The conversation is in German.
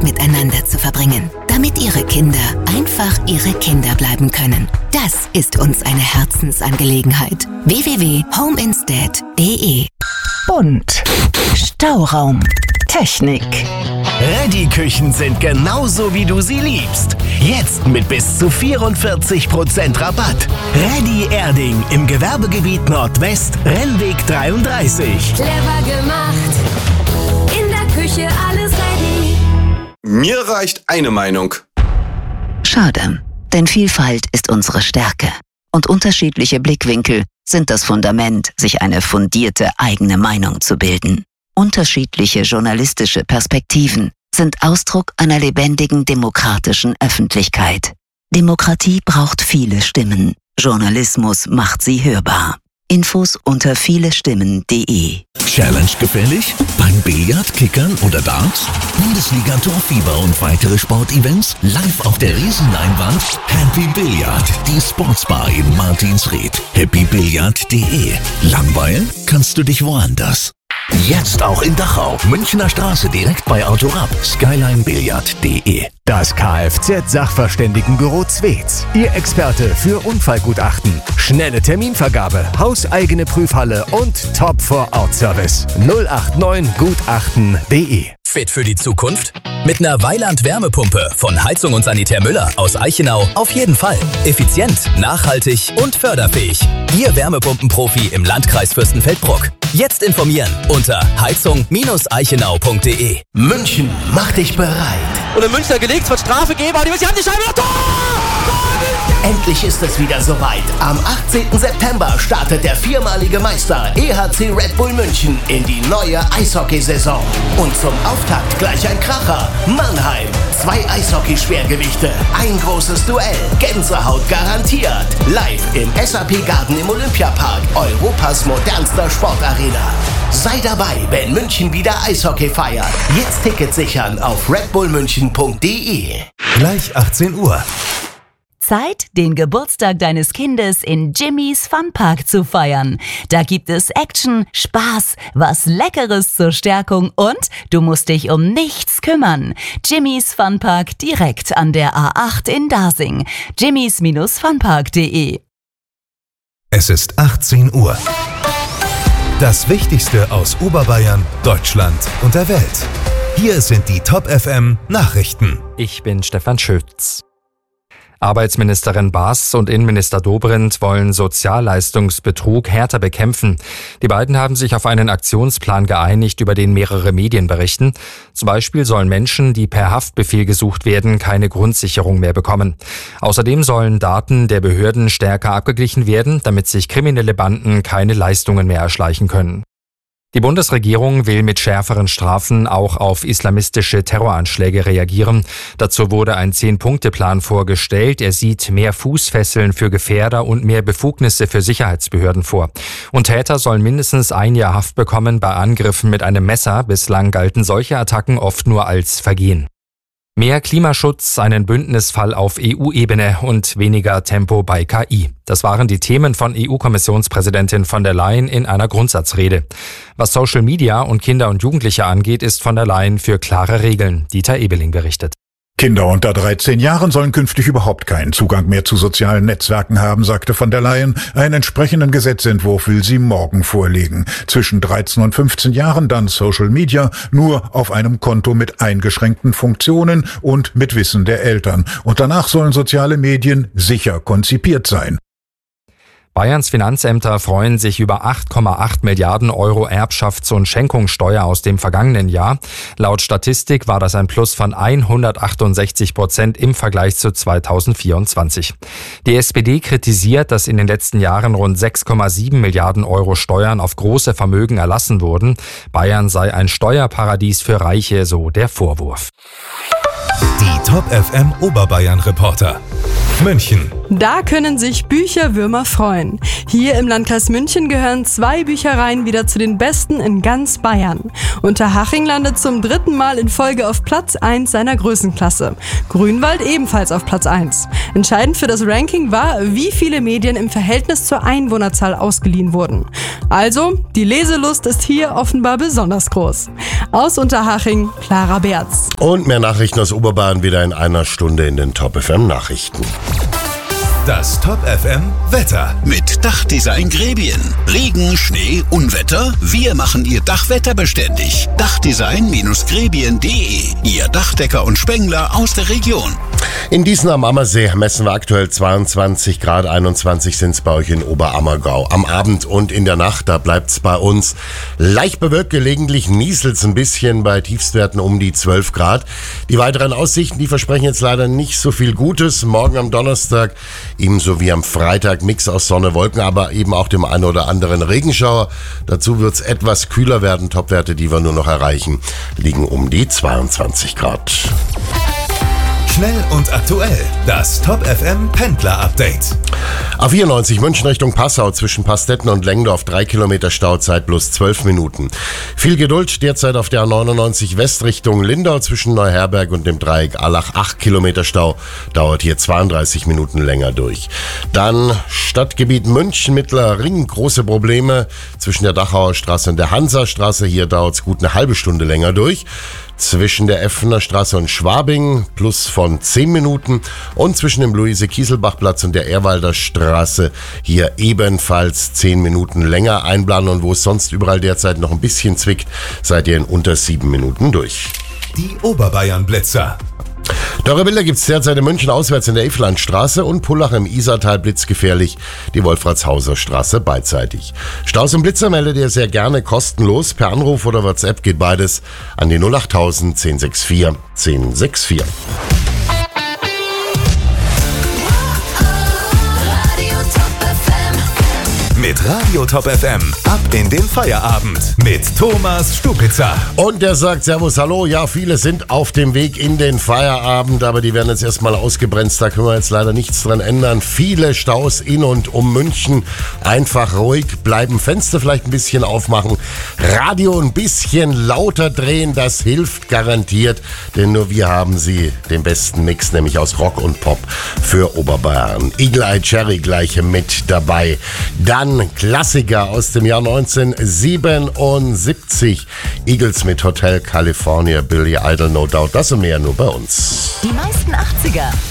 Zeit miteinander zu verbringen, damit ihre Kinder einfach ihre Kinder bleiben können. Das ist uns eine Herzensangelegenheit. www.homeinstead.de. Bunt. Stauraum. Technik. Reddy-Küchen sind genauso, wie du sie liebst. Jetzt mit bis zu 44% Rabatt. Reddy Erding im Gewerbegebiet Nordwest, Rennweg 33. Clever gemacht. In der Küche alles ready. Mir reicht eine Meinung. Schade, denn Vielfalt ist unsere Stärke. Und unterschiedliche Blickwinkel sind das Fundament, sich eine fundierte eigene Meinung zu bilden. Unterschiedliche journalistische Perspektiven sind Ausdruck einer lebendigen demokratischen Öffentlichkeit. Demokratie braucht viele Stimmen. Journalismus macht sie hörbar. Infos unter vielestimmen.de. Challenge gefällig? Beim Billard, Kickern oder Darts? Bundesliga Torfieber und weitere Sportevents live auf der Riesenleinwand? Happy Billard, die Sportsbar in Martinsried. happybillard.de. Langweilen kannst du dich woanders. Jetzt auch in Dachau, Münchner Straße direkt bei Autorab, skylinebillard.de. Das Kfz-Sachverständigenbüro Zwetz. Ihr Experte für Unfallgutachten. Schnelle Terminvergabe, hauseigene Prüfhalle und Top-Vor-Ort-Service. 089gutachten.de. Fit für die Zukunft? Mit einer Weiland-Wärmepumpe von Heizung und Sanitär Müller aus Eichenau auf jeden Fall. Effizient, nachhaltig und förderfähig. Ihr Wärmepumpenprofi im Landkreis Fürstenfeldbruck. Jetzt informieren unter heizung-eichenau.de. München, mach dich bereit. Und in München gelegt, es wird Strafe geben, aber sie haben die Scheibe noch Tor! Endlich ist es wieder soweit. Am 18. September startet der viermalige Meister EHC Red Bull München in die neue Eishockeysaison. Und zum Auftakt gleich ein Kracher. Mannheim. 2 Eishockey-Schwergewichte. Ein großes Duell. Gänsehaut garantiert. Live im SAP Garden im Olympiapark. Europas modernster Sportarena. Sei dabei, wenn München wieder Eishockey feiert. Jetzt Tickets sichern auf redbullmünchen.de. Gleich 18 Uhr. Zeit, den Geburtstag deines Kindes in Jimmy's Funpark zu feiern. Da gibt es Action, Spaß, was Leckeres zur Stärkung und du musst dich um nichts kümmern. Jimmy's Funpark direkt an der A8 in Dasing. jimmys-funpark.de. Es ist 18 Uhr. Das Wichtigste aus Oberbayern, Deutschland und der Welt. Hier sind die Top FM Nachrichten. Ich bin Stefan Schütz. Arbeitsministerin Baas und Innenminister Dobrindt wollen Sozialleistungsbetrug härter bekämpfen. Die beiden haben sich auf einen Aktionsplan geeinigt, über den mehrere Medien berichten. Zum Beispiel sollen Menschen, die per Haftbefehl gesucht werden, keine Grundsicherung mehr bekommen. Außerdem sollen Daten der Behörden stärker abgeglichen werden, damit sich kriminelle Banden keine Leistungen mehr erschleichen können. Die Bundesregierung will mit schärferen Strafen auch auf islamistische Terroranschläge reagieren. Dazu wurde ein 10-Punkte-Plan vorgestellt. Er sieht mehr Fußfesseln für Gefährder und mehr Befugnisse für Sicherheitsbehörden vor. Und Täter sollen mindestens 1 Jahr Haft bekommen bei Angriffen mit einem Messer. Bislang galten solche Attacken oft nur als Vergehen. Mehr Klimaschutz, einen Bündnisfall auf EU-Ebene und weniger Tempo bei KI. Das waren die Themen von EU-Kommissionspräsidentin von der Leyen in einer Grundsatzrede. Was Social Media und Kinder und Jugendliche angeht, ist von der Leyen für klare Regeln. Dieter Ebeling berichtet. Kinder unter 13 Jahren sollen künftig überhaupt keinen Zugang mehr zu sozialen Netzwerken haben, sagte von der Leyen. Einen entsprechenden Gesetzentwurf will sie morgen vorlegen. Zwischen 13 und 15 Jahren dann Social Media, nur auf einem Konto mit eingeschränkten Funktionen und mit Wissen der Eltern. Und danach sollen soziale Medien sicher konzipiert sein. Bayerns Finanzämter freuen sich über 8,8 Milliarden Euro Erbschafts- und Schenkungssteuer aus dem vergangenen Jahr. Laut Statistik war das ein Plus von 168% im Vergleich zu 2024. Die SPD kritisiert, dass in den letzten Jahren rund 6,7 Milliarden Euro Steuern auf große Vermögen erlassen wurden. Bayern sei ein Steuerparadies für Reiche, so der Vorwurf. Die Top FM Oberbayern Reporter. München. Da können sich Bücherwürmer freuen. Hier im Landkreis München gehören 2 Büchereien wieder zu den besten in ganz Bayern. Unterhaching landet zum 3. Mal in Folge auf Platz 1 seiner Größenklasse. Grünwald ebenfalls auf Platz 1. Entscheidend für das Ranking war, wie viele Medien im Verhältnis zur Einwohnerzahl ausgeliehen wurden. Also, die Leselust ist hier offenbar besonders groß. Aus Unterhaching, Clara Berz. Und mehr Nachrichten aus Oberbayern wieder in einer Stunde in den Top FM Nachrichten. Das Top FM Wetter. Mit Dachdesign Grebien. Regen, Schnee, Unwetter? Wir machen Ihr Dach wetterbeständig. Dachdesign-grebien.de. Ihr Dachdecker und Spengler aus der Region. In Diesen am Ammersee messen wir aktuell 22 Grad, 21 sind es bei euch in Oberammergau. Am Abend und in der Nacht, da bleibt es bei uns leicht bewölkt, gelegentlich nieselt es ein bisschen, bei Tiefstwerten um die 12 Grad. Die weiteren Aussichten, die versprechen jetzt leider nicht so viel Gutes. Morgen am Donnerstag, ebenso wie am Freitag, Mix aus Sonne, Wolken, aber eben auch dem einen oder anderen Regenschauer. Dazu wird es etwas kühler werden. Topwerte, die wir nur noch erreichen, liegen um die 22 Grad. Schnell und aktuell. Das Top FM Pendler Update. A94 München Richtung Passau zwischen Pastetten und Lengdorf 3 Kilometer Stauzeit plus 12 Minuten. Viel Geduld derzeit auf der A99 West Richtung Lindau zwischen Neuherberg und dem Dreieck Allach 8 Kilometer Stau. Dauert hier 32 Minuten länger durch. Dann Stadtgebiet München Mittlerer Ring. Große Probleme zwischen der Dachauer Straße und der Hansastraße. Hier dauert es gut eine halbe Stunde länger durch. Zwischen der Effener Straße und Schwabing plus von 10 Minuten und zwischen dem Luise-Kieselbach-Platz und der Ehrwalder Straße hier ebenfalls 10 Minuten länger einplanen, und wo es sonst überall derzeit noch ein bisschen zwickt, seid ihr in unter 7 Minuten durch. Die Oberbayern-Blitzer. Teure Bilder gibt's derzeit in München auswärts in der Iflandstraße und Pullach im Isartal blitzgefährlich, die Wolfratshauser Straße beidseitig. Staus und Blitzer meldet ihr sehr gerne kostenlos. Per Anruf oder WhatsApp geht beides an die 08000 1064 1064. Mit Radio Top FM ab in den Feierabend mit Thomas Stupitzer. Und der sagt Servus, hallo. Ja, viele sind auf dem Weg in den Feierabend, aber die werden jetzt erstmal ausgebremst. Da können wir jetzt leider nichts dran ändern. Viele Staus in und um München. Einfach ruhig bleiben, Fenster vielleicht ein bisschen aufmachen, Radio ein bisschen lauter drehen. Das hilft garantiert, denn nur wir haben den besten Mix, nämlich aus Rock und Pop für Oberbayern. Eagle Eye Cherry gleich mit dabei. Dann Klassiker aus dem Jahr 1977. Eagles mit Hotel California, Billy Idol, No Doubt. Das und mehr nur bei uns. Die meisten 80er